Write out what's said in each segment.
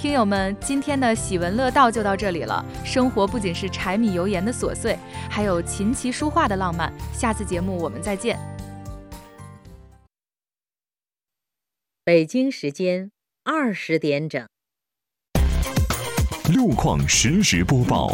听友们，今天的喜闻乐道就到这里了。生活不仅是柴米油盐的琐碎，还有琴棋书画的浪漫。下次节目我们再见。 北京时间20点整。 路况实时播报。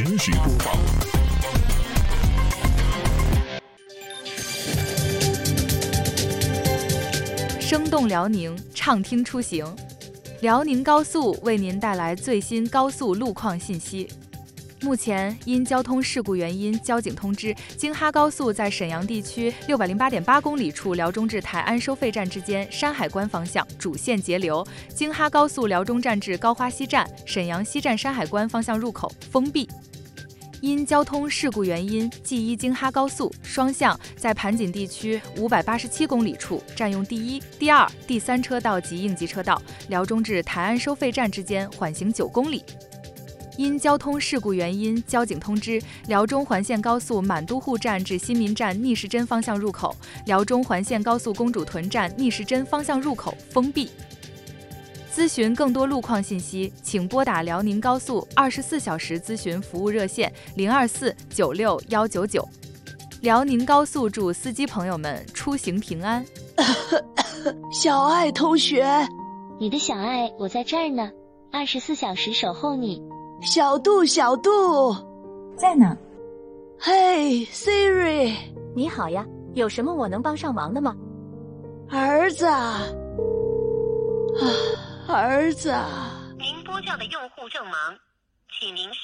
生动辽宁，畅听出行。辽宁高速为您带来最新高速路况信息。目前因交通事故原因，交警通知京哈高速在沈阳地区608.8公里处辽中至泰安收费站之间山海关方向主线截流，京哈高速辽中站至高花西站、沈阳西站山海关方向入口封闭。因交通事故原因，G1京哈高速双向在盘锦地区587公里处占用第1、第2、第3车道及应急车道，辽中至泰安收费站之间缓行9公里。因交通事故原因，交警通知辽中环线高速满都护站至新民站逆时针方向入口、辽中环线高速公主屯站逆时针方向入口封闭。咨询更多路况信息，请拨打辽宁高速24小时咨询服务热线024961199。辽宁高速祝司机朋友们出行平安。 小爱同学， 你的小爱，我在这儿呢，24小时守候你。 小杜， 在呢。 嘿 Siri， 你好呀，有什么我能帮上忙的吗？ 儿子，儿子。 您拨叫的用户正忙，请您稍